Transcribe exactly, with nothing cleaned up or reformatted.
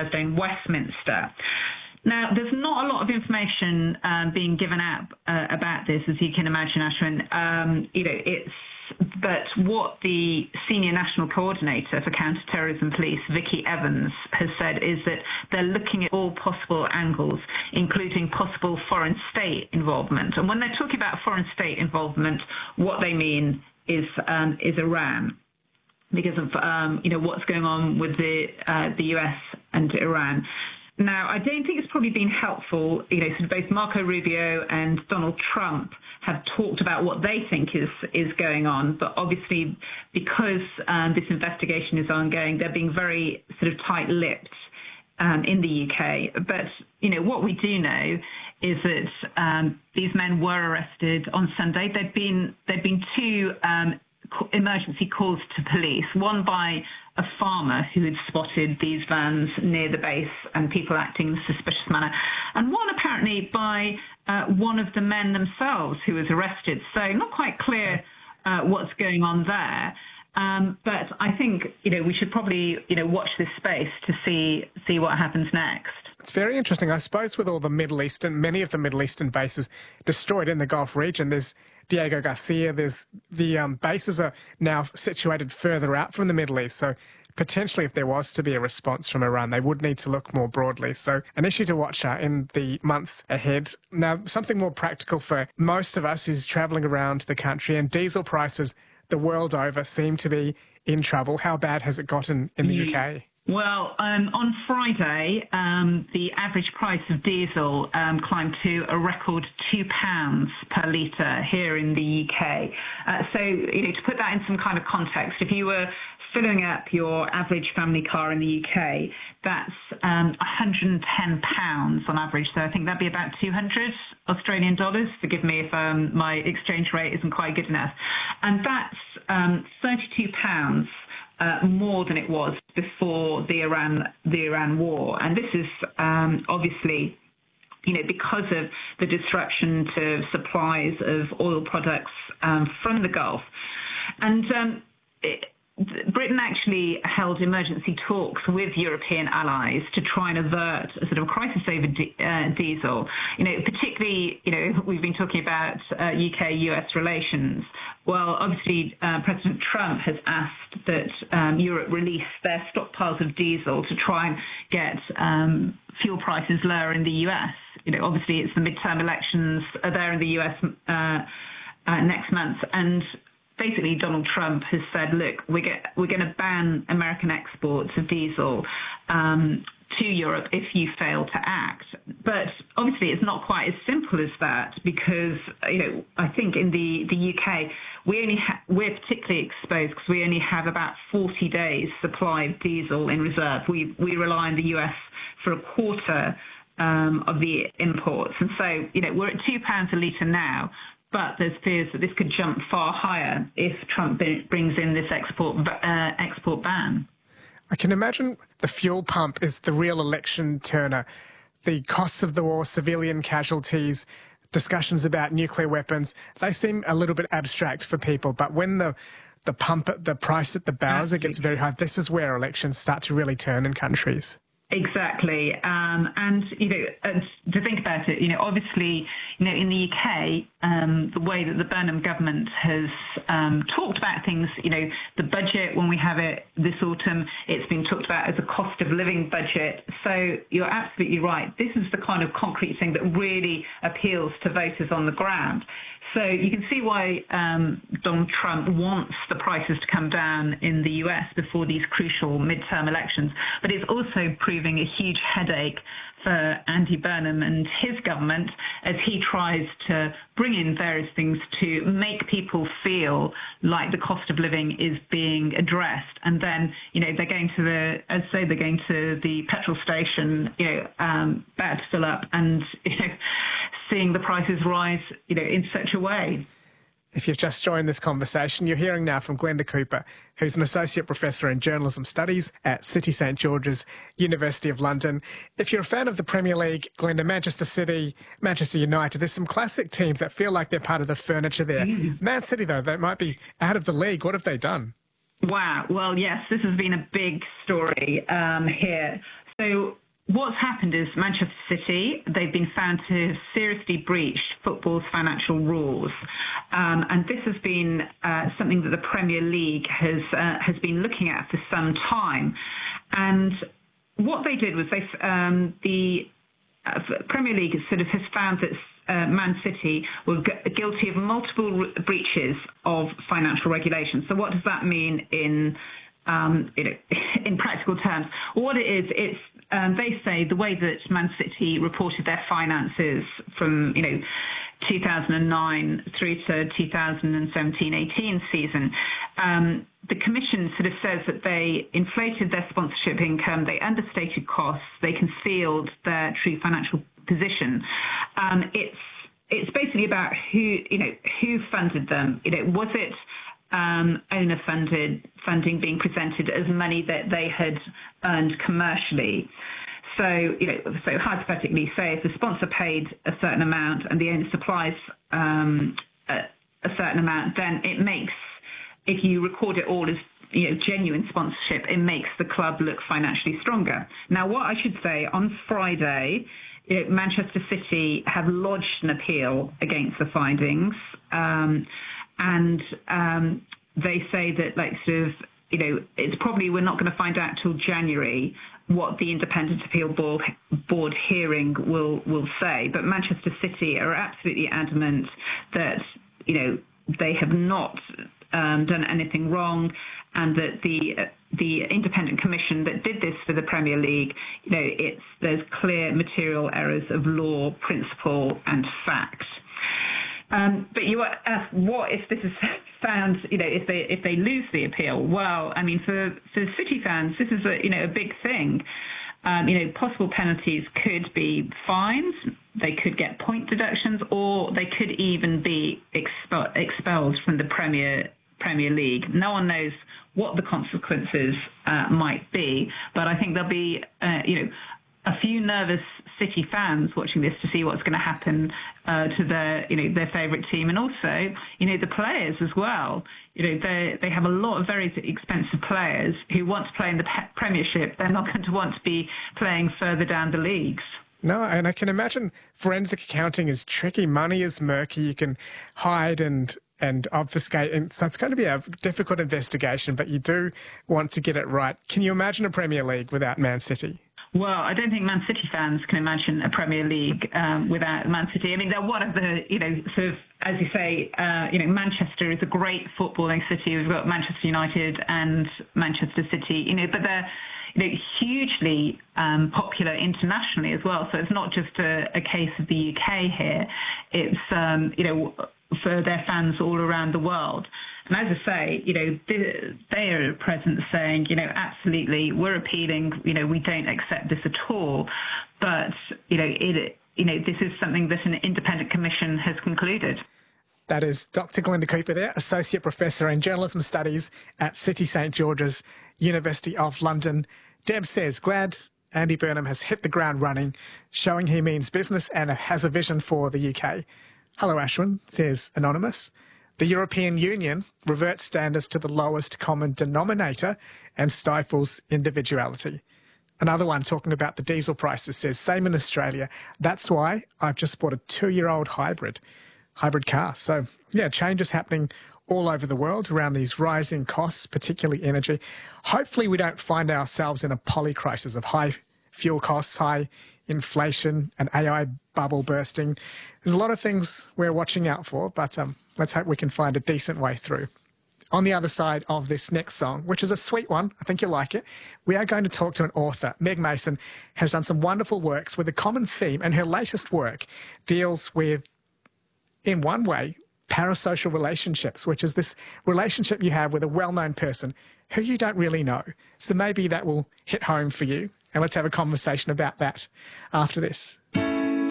Thursday in Westminster. Now, there's not a lot of information um, being given out uh, about this, as you can imagine, Ashwin. Um, you know, it's but what the senior national coordinator for counter-terrorism police, Vicky Evans, has said is that they're looking at all possible angles, including possible foreign state involvement. And when they're talking about foreign state involvement, what they mean is um, is Iran, because of um, you know what's going on with the uh, the U S and Iran. Now, I don't think it's probably been helpful, you know, so both Marco Rubio and Donald Trump have talked about what they think is, is going on, but obviously because um, this investigation is ongoing, they're being very sort of tight-lipped um, in the U K. But, you know, what we do know is that um, these men were arrested on Sunday. There'd been, there'd been two um, emergency calls to police, one by a farmer who had spotted these vans near the base and people acting in a suspicious manner, and one apparently by uh, one of the men themselves who was arrested. So not quite clear uh, what's going on there. Um, but I think, you know, we should probably, you know, watch this space to see see what happens next. It's very interesting. I suppose with all the Middle Eastern, many of the Middle Eastern bases destroyed in the Gulf region, there's Diego Garcia, there's the um, bases are now situated further out from the Middle East. So potentially if there was to be a response from Iran, they would need to look more broadly. So an issue to watch uh, in the months ahead. Now, something more practical for most of us is travelling around the country, and diesel prices the world over seem to be in trouble. How bad has it gotten in the mm. U K? Well, um, on Friday, um, the average price of diesel um, climbed to a record two pounds per litre here in the U K. Uh, so, you know, to put that in some kind of context, if you were filling up your average family car in the U K, that's um, one hundred and ten pounds on average. So I think that'd be about two hundred Australian dollars. Forgive me if um, my exchange rate isn't quite good enough. And that's um, thirty-two pounds Uh, more than it was before the Iran the Iran war, and this is um, obviously, you know, because of the disruption to supplies of oil products um, from the Gulf, and um, it, Britain actually held emergency talks with European allies to try and avert a sort of crisis over di- uh, diesel. You know, particularly, you know, we've been talking about uh, U K U S relations. Well, obviously, uh, President Trump has asked that um, Europe release their stockpiles of diesel to try and get um, fuel prices lower in the U S. You know, obviously, it's the midterm elections are there in the U S uh, uh, next month, and basically, Donald Trump has said, look, we're, get, we're going to ban American exports of diesel um, to Europe if you fail to act. But obviously, it's not quite as simple as that because, you know, I think in the, the U K, we only ha- we're particularly exposed because we only have about forty days supply of diesel in reserve. We, we rely on the U S for a quarter um, of the imports. And so, you know, we're at two pounds a litre now. But there's fears that this could jump far higher if Trump brings in this export uh, export ban. I can imagine the fuel pump is the real election turner. The costs of the war, civilian casualties, discussions about nuclear weapons, they seem a little bit abstract for people. But when the the pump, the price at the bowser gets very high, this is where elections start to really turn in countries. Exactly. Um, and, you know, and to think about it, you know, obviously, you know, in the U K, um, the way that the Burnham government has um, talked about things, you know, the budget, when we have it this autumn, it's been talked about as a cost of living budget. So you're absolutely right. This is the kind of concrete thing that really appeals to voters on the ground. So you can see why um, Donald Trump wants the prices to come down in the U S before these crucial midterm elections. But it's also proving a huge headache for Andy Burnham and his government as he tries to bring in various things to make people feel like the cost of living is being addressed. And then, you know, they're going to the, as I say, they're going to the petrol station, you know, um, about to fill up and, you know, seeing the prices rise, you know, in such a way. If you've just joined this conversation, you're hearing now from Glenda Cooper, who's an Associate Professor in Journalism Studies at City St George's, University of London. If you're a fan of the Premier League, Glenda, Manchester City, Manchester United, there's some classic teams that feel like they're part of the furniture there. Mm. Man City, though, they might be out of the league. What have they done? Wow. Well, yes, this has been a big story um, here. So what's happened is Manchester City, they've been found to have seriously breached football's financial rules. Um, and this has been uh, something that the Premier League has uh, has been looking at for some time. And what they did was they um, the uh, Premier League sort of has found that uh, Man City were gu- guilty of multiple re- breaches of financial regulations. So what does that mean in um, you know, in practical terms? What it is, it's um, they say the way that Man City reported their finances from you know two thousand nine through to two thousand seventeen eighteen season. Um, the Commission sort of says that they inflated their sponsorship income, they understated costs, they concealed their true financial position. Um, it's it's basically about who you know who funded them. You know, was it um, owner funded funding being presented as money that they had earned commercially? So, you know, so hypothetically, say if the sponsor paid a certain amount and the owner supplies um, a, a certain amount, then it makes, if you record it all as, you know, genuine sponsorship, it makes the club look financially stronger. Now, what I should say, on Friday, you know, Manchester City have lodged an appeal against the findings, um, and um, they say that, like, sort of, you know, it's probably we're not going to find out till January what the Independent Appeal Board, board hearing will will say. But Manchester City are absolutely adamant that, you know, they have not um, done anything wrong, and that the uh, the independent commission that did this for the Premier League, you know, it's there's clear material errors of law, principle, and fact. Um, but you ask, what if this is found, you know, if they if they lose the appeal? Well, I mean, for, for City fans, this is a, you know, a big thing. Um, you know, possible penalties could be fines, they could get point deductions, or they could even be expo- expelled from the Premier Premier League. No one knows what the consequences uh, might be, but I think there'll be, uh, you know, a few nervous City fans watching this to see what's going to happen uh, to their, you know, their favourite team, and also, you know, the players as well. You know, they they have a lot of very expensive players who want to play in the Premiership. They're not going to want to be playing further down the leagues. No, and I can imagine forensic accounting is tricky. Money is murky. You can hide and and obfuscate, and so it's going to be a difficult investigation. But you do want to get it right. Can you imagine a Premier League without Man City? Well, I don't think Man City fans can imagine a Premier League um, without Man City. I mean, they're one of the, you know, sort of, as you say, uh, you know, Manchester is a great footballing city. We've got Manchester United and Manchester City, you know, but they're, you know, hugely um, popular internationally as well. So it's not just a, a case of the U K here. It's, um, you know, for their fans all around the world. And as I say, you know, they are present saying, you know, absolutely, we're appealing, you know, we don't accept this at all. But, you know, it, you know, this is something that an independent commission has concluded. That is Doctor Glenda Cooper there, Associate Professor in Journalism Studies at City St George's, University of London. Deb says, glad Andy Burnham has hit the ground running, showing he means business and has a vision for the U K. Hello, Ashwin, says Anonymous. The European Union reverts standards to the lowest common denominator and stifles individuality. Another one talking about the diesel prices says, same in Australia. That's why I've just bought a two-year-old hybrid, hybrid car. So, yeah, change is happening all over the world around these rising costs, particularly energy. Hopefully we don't find ourselves in a polycrisis of high fuel costs, high inflation, an A I bubble bursting. There's a lot of things we're watching out for, but um, let's hope we can find a decent way through. On the other side of this next song, which is a sweet one, I think you'll like it, we are going to talk to an author. Meg Mason has done some wonderful works with a common theme, and her latest work deals with, in one way, parasocial relationships, which is this relationship you have with a well-known person who you don't really know. So maybe that will hit home for you. And let's have a conversation about that after this.